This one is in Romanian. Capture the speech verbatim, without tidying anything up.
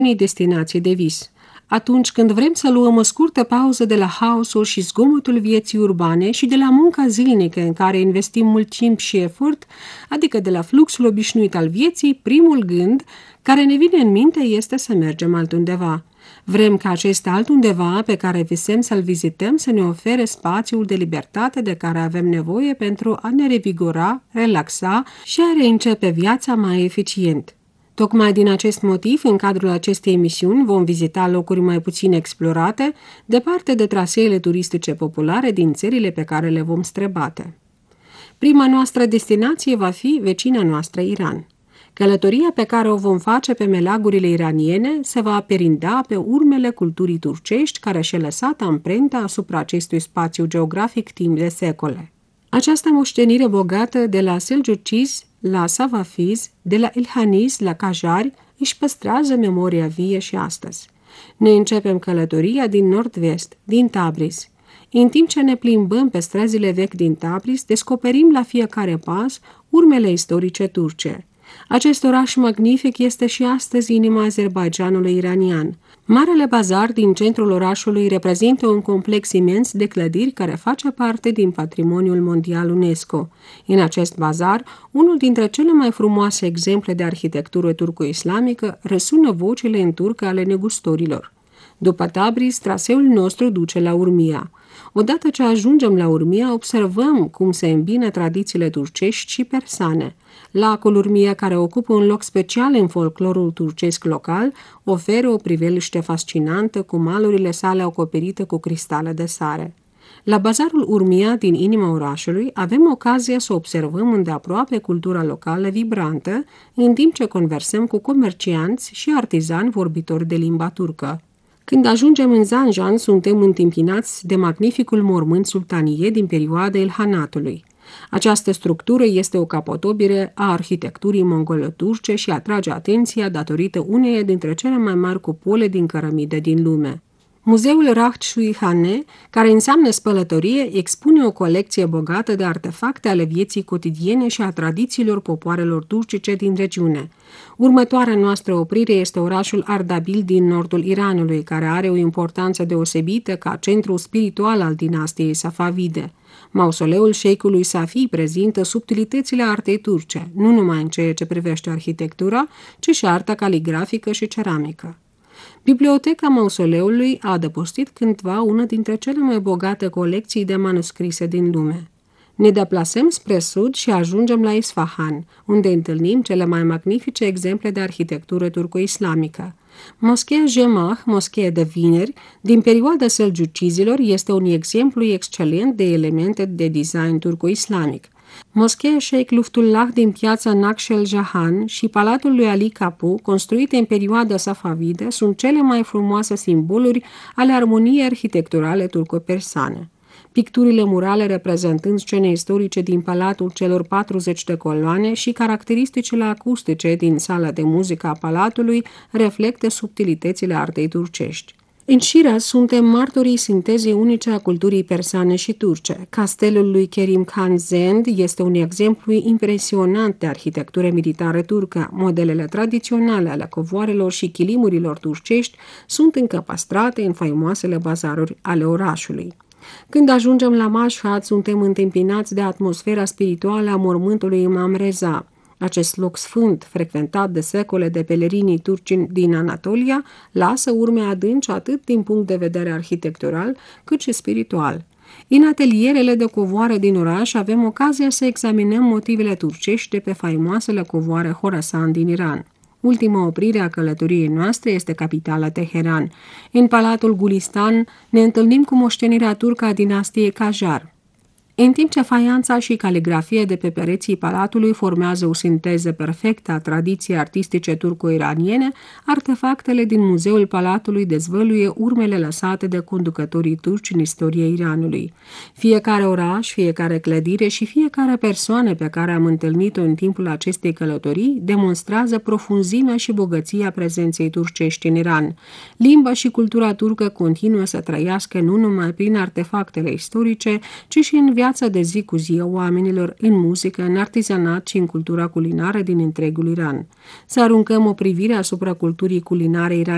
unei destinații de vis. Atunci când vrem să luăm o scurtă pauză de la haosul și zgomotul vieții urbane și de la munca zilnică în care investim mult timp și efort, adică de la fluxul obișnuit al vieții, primul gând care ne vine în minte este să mergem altundeva. Vrem ca acest altundeva pe care visăm să-l vizităm să ne ofere spațiul de libertate de care avem nevoie pentru a ne revigora, relaxa și a reîncepe viața mai eficient. Tocmai din acest motiv, în cadrul acestei emisiuni, vom vizita locuri mai puțin explorate, departe de traseele turistice populare din țările pe care le vom străbate. Prima noastră destinație va fi vecina noastră Iran. Călătoria pe care o vom face pe meleagurile iraniene se va perinda pe urmele culturii turcești care și-a lăsat amprenta asupra acestui spațiu geografic timp de secole. Această moștenire bogată de la Seljucizi la Safavizi, de la Ilhanizi la Cajari, își păstrează memoria vie și astăzi. Ne începem călătoria din nord-vest, din Tabriz. În timp ce ne plimbăm pe străzile vechi din Tabriz, descoperim la fiecare pas urmele istorice turce. Acest oraș magnific este și astăzi inima Azerbaidjanului iranian. Marele bazar din centrul orașului reprezintă un complex imens de clădiri care face parte din patrimoniul mondial UNESCO. În acest bazar, unul dintre cele mai frumoase exemple de arhitectură turco-islamică, răsună vocile în turcă ale negustorilor. După Tabriz, traseul nostru duce la Urmia. Odată ce ajungem la Urmia, observăm cum se îmbină tradițiile turcești și persane. Lacul Urmia, care ocupă un loc special în folclorul turcesc local, oferă o priveliște fascinantă cu malurile sale acoperite cu cristale de sare. La bazarul Urmia din inima orașului avem ocazia să observăm îndeaproape cultura locală vibrantă, în timp ce conversăm cu comercianți și artizani vorbitori de limba turcă. Când ajungem în Zanjan, suntem întâmpinați de magnificul mormânt sultaniei din perioada Ilhanatului. Această structură este o capodopere a arhitecturii mongolo-turce și atrage atenția datorită uneia dintre cele mai mari cupole din cărămidă din lume. Muzeul Raht-Shui-Hane, care înseamnă spălătorie, expune o colecție bogată de artefacte ale vieții cotidiene și a tradițiilor popoarelor turcice din regiune. Următoarea noastră oprire este orașul Ardabil din nordul Iranului, care are o importanță deosebită ca centru spiritual al dinastiei Safavide. Mausoleul șeicului Safi prezintă subtilitățile artei turce, nu numai în ceea ce privește arhitectura, ci și arta caligrafică și ceramică. Biblioteca mausoleului a adăpostit cândva una dintre cele mai bogate colecții de manuscrise din lume. Ne deplasăm spre sud și ajungem la Isfahan, unde întâlnim cele mai magnifice exemple de arhitectură turco-islamică. Moscheea Jemah, moscheea de vineri, din perioada selgiucizilor, este un exemplu excelent de elemente de design turco-islamic. Moscheea Sheikh Luftullah din piața Nakshel Jahan și Palatul lui Ali Capu, construite în perioada Safavide, sunt cele mai frumoase simboluri ale armoniei arhitecturale turco-persane. Picturile murale reprezentând scene istorice din palatul celor patruzeci de coloane și caracteristicile acustice din sala de muzică a palatului reflectă subtilitățile artei turcești. În Shiraz suntem martorii sintezei unice a culturii persane și turce. Castelul lui Kerim Khan Zend este un exemplu impresionant de arhitectură militară turcă. Modelele tradiționale ale covoarelor și chilimurilor turcești sunt încă păstrate în faimoasele bazaruri ale orașului. Când ajungem la Mashhad, suntem întâmpinați de atmosfera spirituală a mormântului Imam Reza. Acest loc sfânt, frecventat de secole de pelerinii turci din Anatolia, lasă urme adânci atât din punct de vedere arhitectural, cât și spiritual. În atelierele de covoare din oraș avem ocazia să examinăm motivele turcești de pe faimoasele covoare Horasan din Iran. Ultima oprire a călătoriei noastre este capitala Teheran. În Palatul Gulistan ne întâlnim cu moștenirea turcă a dinastiei Qajar. În timp ce faianța și caligrafia de pe pereții palatului formează o sinteză perfectă a tradiției artistice turco-iraniene, artefactele din muzeul palatului dezvăluie urmele lăsate de conducătorii turci în istoria Iranului. Fiecare oraș, fiecare clădire și fiecare persoană pe care am întâlnit-o în timpul acestei călătorii demonstrează profunzimea și bogăția prezenței turcești în Iran. Limba și cultura turcă continuă să trăiască nu numai prin artefactele istorice, ci și în viața de zi cu zi a oamenilor, în muzică, în artizanat și în cultura culinară din întregul Iran. Să aruncăm o privire asupra culturii culinare iraniene